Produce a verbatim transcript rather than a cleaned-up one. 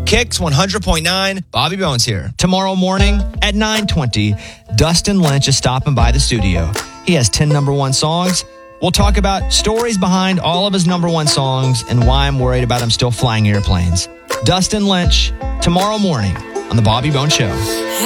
Kicks one hundred point nine, Bobby Bones here. Tomorrow morning at nine twenty, Dustin Lynch is stopping by the studio. He has ten number one songs. We'll talk about stories behind all of his number one songs and why I'm worried about him still flying airplanes. Dustin Lynch, tomorrow morning on The Bobby Bones Show.